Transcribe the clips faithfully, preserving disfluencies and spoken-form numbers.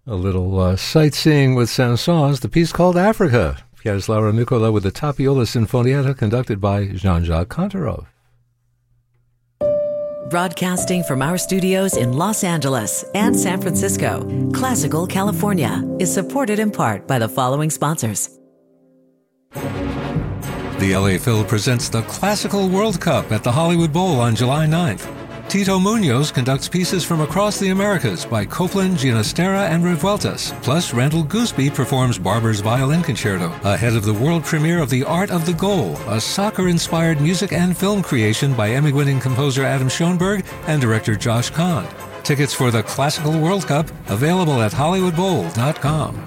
A little uh, sightseeing with Saint-Saëns, the piece called Africa. Piazzolla Nicola with the Tapiola Sinfonietta conducted by Jean-Jacques Kantarov. Broadcasting from our studios in Los Angeles and San Francisco, Classical California is supported in part by the following sponsors. The L A Phil presents the Classical World Cup at the Hollywood Bowl on July ninth. Tito Munoz conducts pieces from across the Americas by Copland, Ginastera, and Revueltas. Plus, Randall Gooseby performs Barber's Violin Concerto, ahead of the world premiere of The Art of the Goal, a soccer-inspired music and film creation by Emmy-winning composer Adam Schoenberg and director Josh Kahn. Tickets for the Classical World Cup available at hollywood bowl dot com.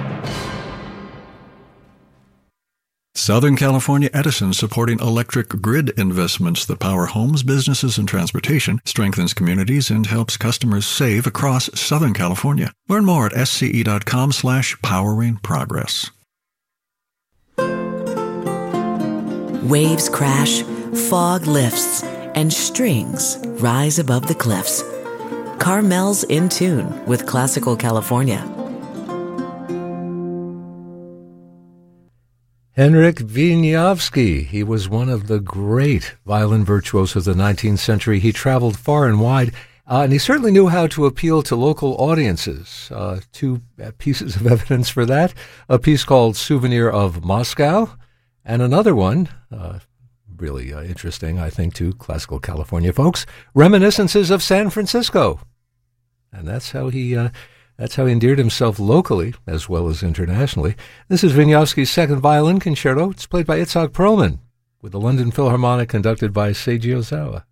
Southern California Edison supporting electric grid investments that power homes, businesses, and transportation, strengthens communities, and helps customers save across Southern California. Learn more at sce.com slash powering progress. Waves crash, fog lifts, and strings rise above the cliffs. Carmel's in tune with Classical California. Henryk Wieniawski, he was one of the great violin virtuosos of the nineteenth century. He traveled far and wide, uh, and he certainly knew how to appeal to local audiences. Uh, two pieces of evidence for that, a piece called Souvenir of Moscow, and another one, uh, really uh, interesting, I think, to Classical California folks, Reminiscences of San Francisco. And that's how he... Uh, That's how he endeared himself locally as well as internationally. This is Wieniawski's second violin concerto. It's played by Itzhak Perlman with the London Philharmonic conducted by Seiji Ozawa.